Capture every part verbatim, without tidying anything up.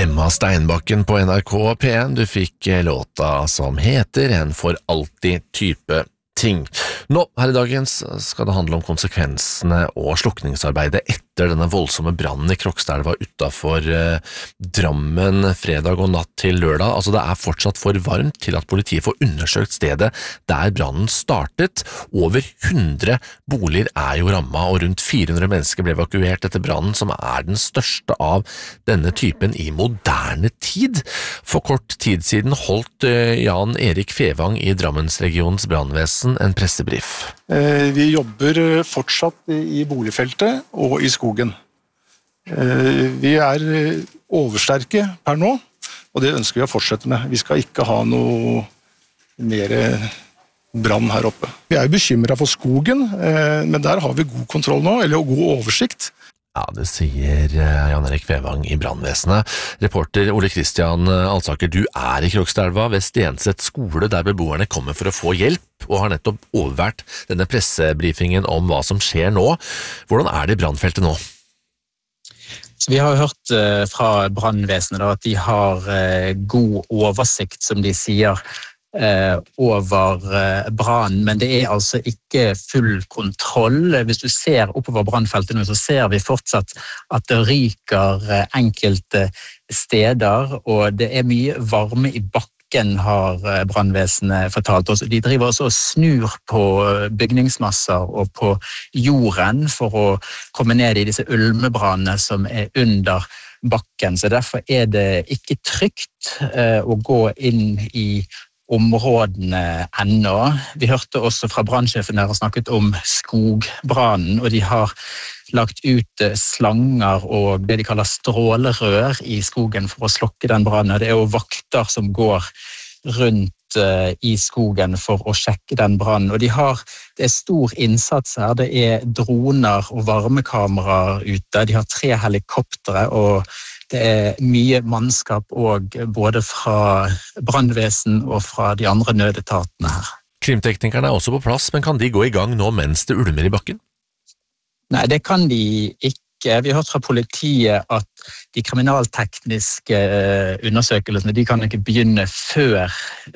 Emma Steinbakken på N R K P en, du fikk låta som heter En for alltid type ting. Nå, her i dagens skal det handle om konsekvensene og slukningsarbeidet etter denne voldsomme brannen i Krokstadelva utenfor eh, Drammen fredag og natt til lørdag. Altså det er fortsatt for varmt til at politiet får undersøkt stedet der brannen startet. Over hundre boliger er jo rammet, og rundt fire hundre mennesker ble evakuert etter brannen, som er den største av denne typen i moderne tid. For kort tid siden holdt eh, Jan Erik Fevang i Drammensregionens brannvesen en pressebrief. Vi jobber fortsatt i boligfeltet og i skogen. Vi er oversterke per nå, og det ønsker vi å fortsette med. Vi skal ikke ha noe mer brann her oppe. Vi er bekymret for skogen, men der har vi god kontroll nå, eller god oversikt. Ja, det sier Jan Erik Fevang i brannvesenet. Reporter Ole Kristian Alsaker, du er i Krokstadelva ved Stenseth skole, der beboerne kommer for å få hjelp, og har nettopp overvært denne pressebrifingen om hva som skjer nå. Hvordan er det i brannfeltet nå? Så vi har jo hørt uh, fra brannvesenet da, at de har uh, god oversikt, som de sier, Uh, over uh, brannen, men det er altså ikke full kontroll. Hvis du ser oppover brannfeltet nå, så ser vi fortsatt at det ryker uh, enkelte steder, og det er mye varme i bakken, har uh, brannvesenet fortalt oss. De driver også og snur på bygningsmasser og på jorden for å komme ned i disse ulmebrannene som er under bakken, så derfor er det ikke trygt uh, å gå inn i områdene ennå. Vi hørte også fra brannsjefen der og snakket om skogbrannen, og de har lagt ut slanger og det de kaller strålerør i skogen for å slokke den brannen. Det er jo vakter som går rundt uh, i skogen for å sjekke den brannen, og de har, det er stor innsats her. Det er droner og varmekameraer ute, de har tre helikoptere, og det er mye mannskap og både fra brannvesen og fra de andre nødetatene her. Krimteknikerne er også på plass, men kan de gå i gang nå mens det ulmer i bakken? Nei, det kan de ikke. Vi har hørt fra politiet at de kriminaltekniske undersøkelsene, de kan ikke begynne før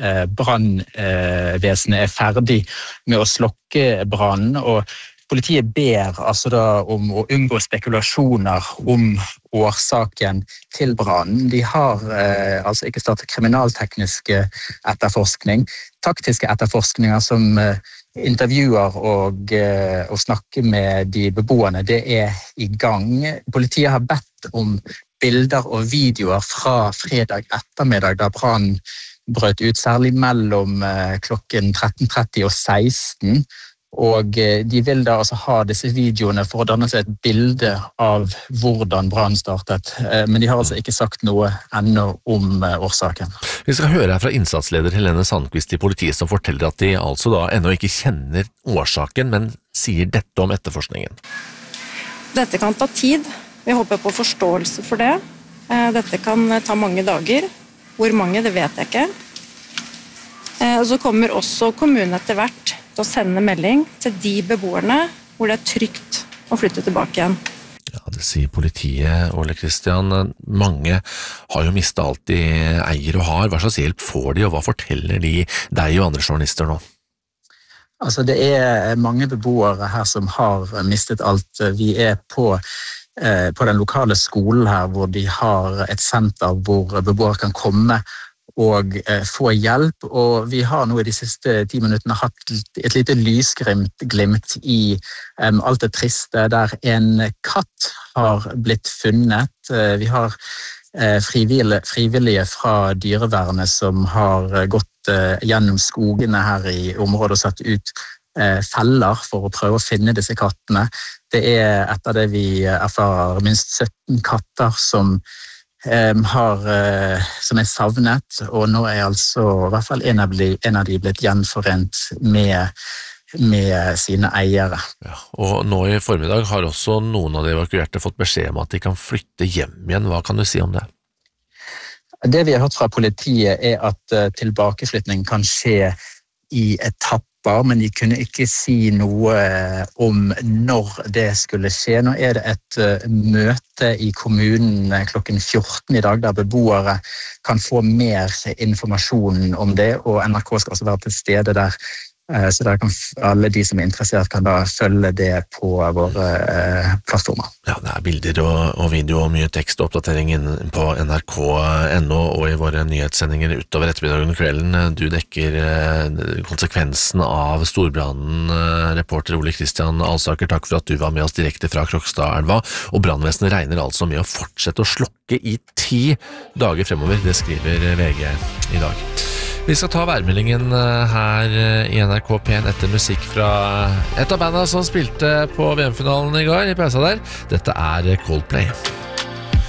brannvesenet er ferdig med å slokke brannen, og politiet ber altså da om å unngå spekulasjoner om årsaken til brannen. De har eh, altså ikke startet kriminaltekniske etterforskning. Taktiske etterforskninger som eh, intervjuer og, eh, og snakker med de beboerne, det er i gang. Politiet har bedt om bilder og videoer fra fredag ettermiddag da brannen brøt ut, særlig mellom eh, klokken tretten tretti og seksten. Og de vil da altså ha disse videoene for å danne seg et bilde av hvordan brannen startet. Men de har altså ikke sagt noe ennå om årsaken. Vi skal høre her fra innsatsleder Helene Sandqvist i politiet, som forteller at de altså da ennå ikke kjenner årsaken, men sier dette om etterforskningen. Dette kan ta tid. Vi håper på forståelse for det. Dette kan ta mange dager. Hvor mange, det vet jeg ikke. Og så kommer også kommunen etter hvert til å sende melding til de beboerne hvor det er trygt å flytte tilbake igjen. Ja, det sier politiet, Ole Kristian. Mange har jo mistet alt de eier og har. Hva slags hjelp får de, og hva forteller de deg og andre journalister nå? Altså, det er mange beboere her som har mistet alt. Vi er på, eh, på den lokale skolen her, hvor de har et senter hvor beboere kan komme og eh, få hjelp, og vi har nå i de siste ti minuttene hatt et lite lysglimt glimt i um, alt det triste, der en katt har blitt funnet. Uh, vi har uh, frivillige, frivillige fra dyrevernet som har uh, gått uh, gjennom skogene her i området og satt ut uh, feller for å prøve å finne disse kattene. Det er etter det vi erfarer minst sytten katter som Um, har, uh, som er savnet, og nå er altså i hvert fall en av de, en av de blitt gjenforent med, med sine eiere. Ja, og nå i formiddag har også noen av de evakuerte fått beskjed om at de kan flytte hjem igjen. Hva kan du si om det? Det vi har hørt fra politiet er at uh, tilbakeflytning kan skje i etapper. stopper, men de kunne ikke si noe om når det skulle skje. Nå er det et uh, møte i kommunen klokken fjorten i dag, der beboere kan få mer informasjon om det, og N R K skal også være til stede der. Så der kan alle de som er interessert kan da følge det på våre eh, plattformer. Ja, det er bilder og, og video og mye tekst og oppdatering inn på N R K punktum N O og i våre nyhetssendinger utover ettermiddagen og kvelden. Du dekker eh, konsekvensen av storbrannen. Eh, reporter Ole Kristian Alsaker, takk for at du var med oss direkte fra Krokstadelva. Og brannvesenet regner altså med å fortsette å slokke i ti dager fremover. Det skriver V G i dag. Vi skal ta værmeldingen her i N R K P en etter musikk fra et av bandene som spilte på V M-finalen i går i pausa der. Dette er Coldplay.